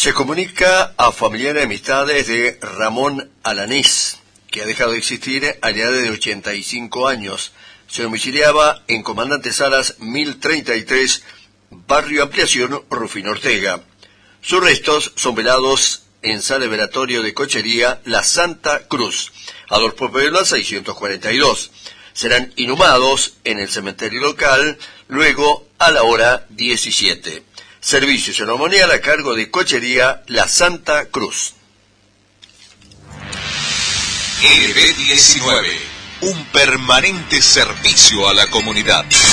Se comunica a familiares y amistades de Ramón Alanís, que ha dejado de existir a la edad de 85 años. Se domiciliaba en Comandante Salas 1033, Barrio Ampliación, Rufino Ortega. Sus restos son velados en Sala Velatorio de Cochería La Santa Cruz, Adolfo Puebla 642. Serán inhumados en el cementerio local, luego a la hora 17. Servicio ceremonial a cargo de Cochería La Santa Cruz. LB19, un permanente servicio a la comunidad.